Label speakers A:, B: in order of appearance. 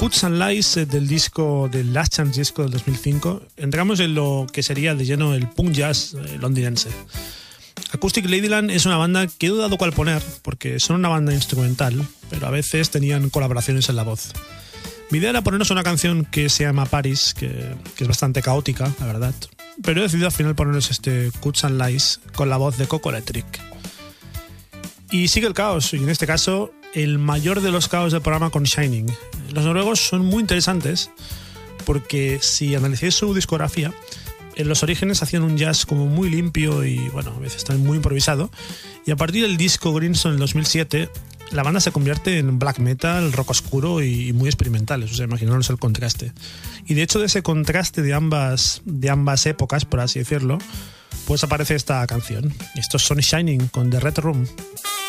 A: Cuts and Lies del disco del Last Chance Disco del 2005, entramos en lo que sería de lleno el punk jazz londinense. Acoustic Ladyland es una banda que he dudado cuál poner, porque son una banda instrumental, pero a veces tenían colaboraciones en la voz. Mi idea era ponernos una canción que se llama Paris, que es bastante caótica, la verdad, pero he decidido al final ponernos este Cuts and Lies con la voz de Coco Electric. Y sigue el caos, y en este caso el mayor de los caos del programa con Shining. Los noruegos son muy interesantes porque si analizáis su discografía, en los orígenes hacían un jazz como muy limpio y bueno, a veces también muy improvisado, y a partir del disco Greenstone en 2007 la banda se convierte en black metal, rock oscuro y muy experimentales, o sea, imaginaros el contraste. Y de hecho de ese contraste de ambas épocas, por así decirlo, pues aparece esta canción. Estos son Shining con The Red Room.